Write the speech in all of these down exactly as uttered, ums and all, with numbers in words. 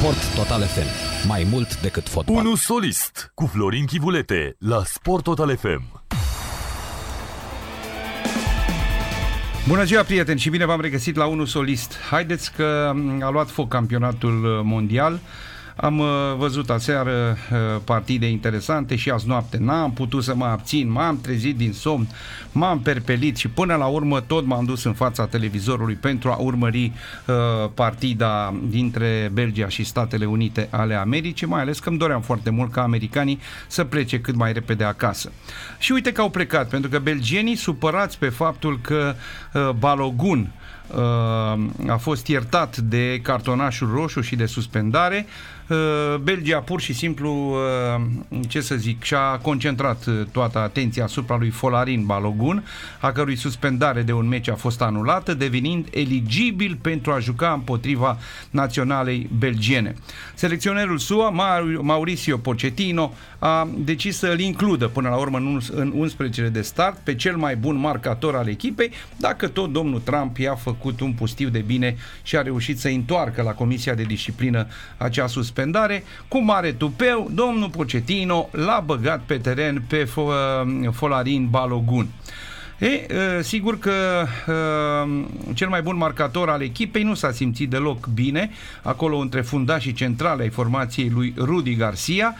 Sport Total F M. Mai mult decât fotbal. unu Solist cu Florin Chivulete la Sport Total F M. Bună ziua, prieteni, și bine v-am regăsit la unu Solist. Haideți că a luat foc campionatul mondial. Am uh, văzut aseară uh, partide interesante și azi noapte n-am putut să mă abțin, m-am trezit din somn, m-am perpelit și până la urmă tot m-am dus în fața televizorului pentru a urmări uh, partida dintre Belgia și Statele Unite ale Americii, mai ales că îmi doream foarte mult ca americanii să plece cât mai repede acasă. Și uite că au plecat, pentru că belgienii, supărați pe faptul că uh, Balogun a fost iertat de cartonașul roșu și de suspendare, Belgia pur și simplu, ce să zic, și-a concentrat toată atenția asupra lui Folarin Balogun, a cărui suspendare de un meci a fost anulată, devenind eligibil pentru a juca împotriva naționalei belgiene. Selecționerul S U A, Mauricio Pochettino, a decis să îl includă până la urmă în unsprezecele de start pe cel mai bun marcator al echipei, dacă tot domnul Trump i-a făcut un pustiu de bine și a reușit să întoarcă la Comisia de Disciplină acea suspendare. Cu mare tupeu, domnul Pochettino l-a băgat pe teren pe Folarin Balogun. E, sigur că cel mai bun marcator al echipei nu s-a simțit deloc bine acolo între fundașii centrale ai formației lui Rudi Garcia,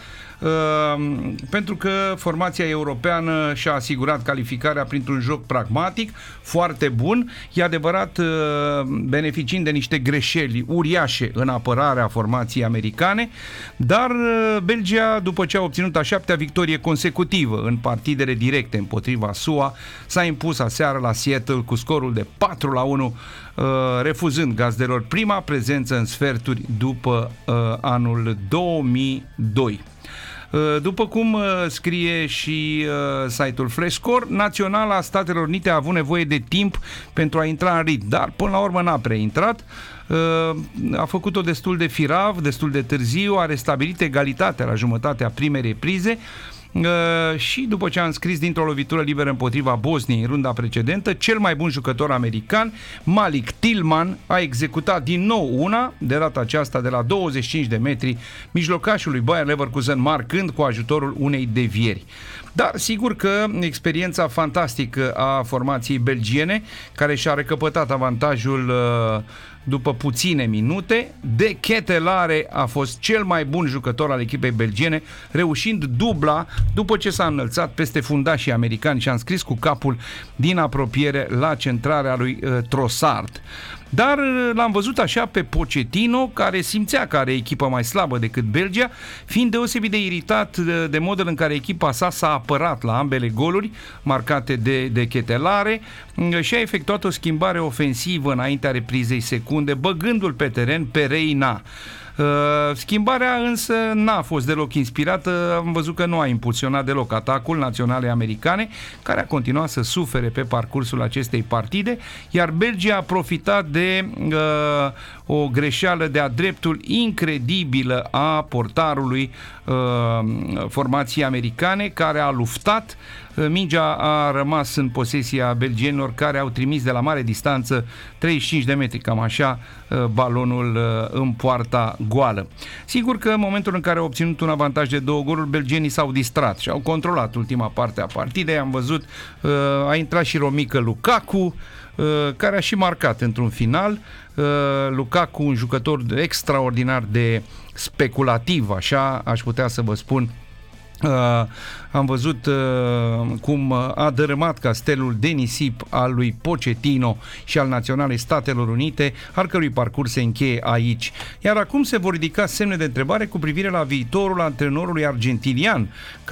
pentru că formația europeană și-a asigurat calificarea printr-un joc pragmatic foarte bun, e adevărat, beneficiind de niște greșeli uriașe în apărarea formației americane, dar Belgia, după ce a obținut a șaptea victorie consecutivă în partidele directe împotriva S U A, s-a impus aseară la Seattle cu scorul de patru la unu, refuzând gazdelor prima prezență în sferturi după anul două mii doi. După cum scrie și uh, site-ul Flash Score, Naționala Statelor Unite a avut nevoie de timp pentru a intra în ritm, dar până la urmă n-a prea intrat. Uh, a făcut-o destul de firav, destul de târziu, a restabilit egalitatea la jumătatea primei reprize. Uh, și după ce a înscris dintr-o lovitură liberă împotriva Bosniei în runda precedentă, cel mai bun jucător american, Malik Tillman, a executat din nou una, de data aceasta de la douăzeci și cinci de metri, mijlocașul lui Bayer Leverkusen marcând cu ajutorul unei devieri. Dar sigur că experiența fantastică a formației belgiene, care și-a recăpătat avantajul uh, după puține minute, De Ketelaere a fost cel mai bun jucător al echipei belgiene, reușind dubla după ce s-a înălțat peste fundașii americani și a înscris cu capul din apropiere la centrarea lui uh, Trossard. Dar l-am văzut așa pe Pochettino, care simțea că are echipă mai slabă decât Belgia, fiind deosebit de iritat de, de modul în care echipa sa s-a apărat la ambele goluri marcate de, de Ketelaere și a efectuat o schimbare ofensivă înaintea reprizei secunde, băgându-l pe teren pe Reina. Uh, schimbarea însă n-a fost deloc inspirată, am văzut că nu a impulsionat deloc atacul naționale americane, care a continuat să sufere pe parcursul acestei partide, iar Belgia a profitat de uh, o greșeală de-a dreptul incredibilă a portarului uh, formației americane, care a luftat. Mingea a rămas în posesia belgienilor, care au trimis de la mare distanță, treizeci și cinci de metri, cam așa, balonul în poarta goală. Sigur că în momentul în care au obținut un avantaj de două goluri, belgienii s-au distrat și au controlat ultima parte a partidei. Am văzut, a intrat și Romelu Lukaku, care a și marcat într-un final. Lukaku, un jucător extraordinar de speculativ, așa aș putea să vă spun. Uh, am văzut uh, cum a dărâmat castelul de nisip al lui Pochettino și al Naționalei Statelor Unite, al cărui parcurs se încheie aici. Iar acum se vor ridica semne de întrebare cu privire la viitorul antrenorului argentinian,